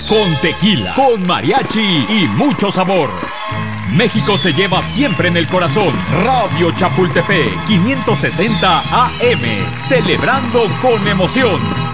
con tequila, con mariachi y mucho sabor. México se lleva siempre en el corazón. Radio Chapultepec 560 AM, celebrando con emoción.